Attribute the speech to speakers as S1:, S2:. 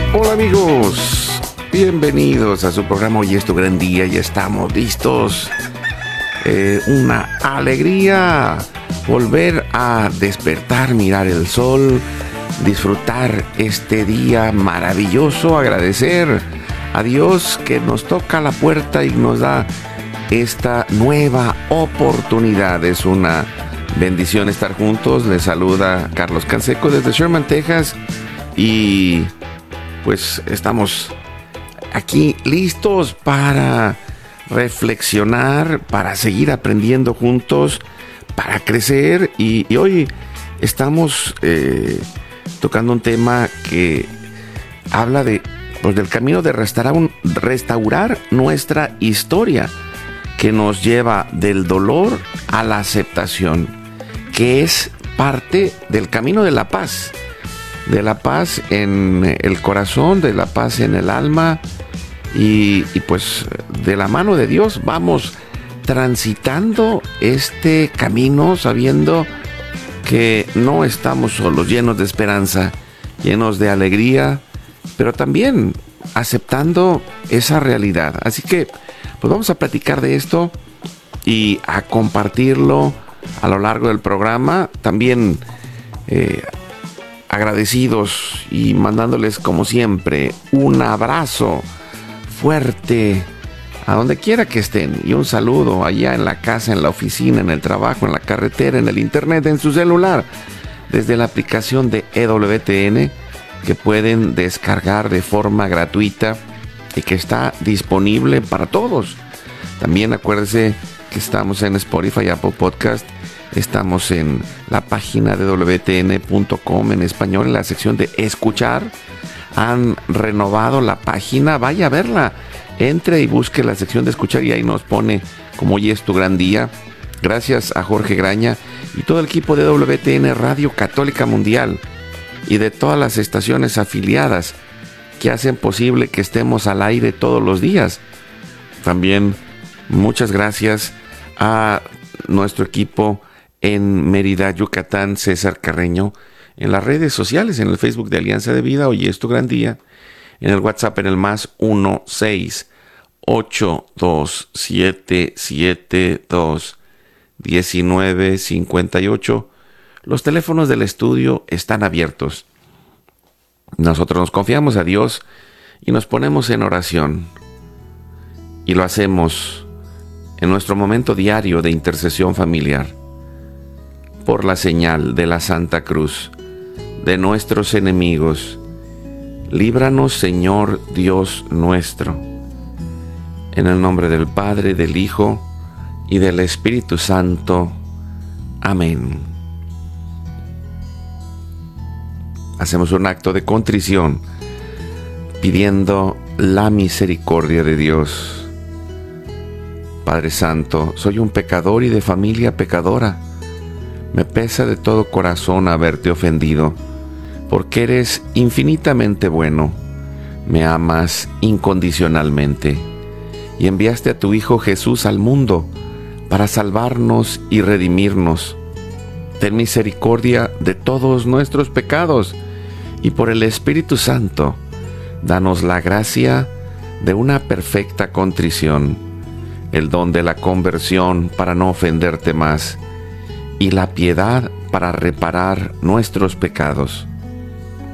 S1: Hola amigos, bienvenidos a su programa Hoy es tu gran día. Ya estamos listos. Una alegría volver a despertar, mirar el sol, disfrutar este día maravilloso, agradecer a Dios que nos toca la puerta y nos da esta nueva oportunidad. Es una bendición estar juntos. Les saluda Carlos Canseco desde Sherman, Texas, y pues estamos aquí listos para reflexionar, para seguir aprendiendo juntos, para crecer. Y hoy estamos tocando un tema que habla del camino de restaurar nuestra historia, que nos lleva del dolor a la aceptación, que es parte del camino de la paz en el corazón, de la paz en el alma, y pues de la mano de Dios vamos transitando este camino sabiendo que no estamos solos, llenos de esperanza, llenos de alegría, pero también aceptando esa realidad. Así que pues vamos a platicar de esto y a compartirlo a lo largo del programa. También agradecidos y mandándoles como siempre un abrazo fuerte a donde quiera que estén, y un saludo allá en la casa, en la oficina, en el trabajo, en la carretera, en el internet, en su celular, desde la aplicación de EWTN, que pueden descargar de forma gratuita y que está disponible para todos. También acuérdense que estamos en Spotify, Apple Podcast. Estamos en la página de wtn.com en español, en la sección de escuchar. Han renovado la página, vaya a verla. Entre y busque la sección de escuchar y ahí nos pone como Hoy es tu gran día. Gracias a Jorge Graña y todo el equipo de WTN Radio Católica Mundial y de todas las estaciones afiliadas que hacen posible que estemos al aire todos los días. También muchas gracias a nuestro equipo en Mérida, Yucatán, César Carreño, en las redes sociales, en el Facebook de Alianza de Vida, Hoy es tu gran día, en el WhatsApp en el más 1-6-82772-1958. Los teléfonos del estudio están abiertos. Nosotros nos confiamos a Dios y nos ponemos en oración. Y lo hacemos en nuestro momento diario de intercesión familiar, por la señal de la Santa Cruz de nuestros enemigos. Líbranos, Señor Dios nuestro. En el nombre del Padre, del Hijo y del Espíritu Santo. Amén. Hacemos un acto de contrición pidiendo la misericordia de Dios. Padre Santo, soy un pecador y de familia pecadora. Me pesa de todo corazón haberte ofendido, porque eres infinitamente bueno, me amas incondicionalmente, y enviaste a tu Hijo Jesús al mundo para salvarnos y redimirnos. Ten misericordia de todos nuestros pecados, y por el Espíritu Santo, danos la gracia de una perfecta contrición, el don de la conversión para no ofenderte más, y la piedad para reparar nuestros pecados.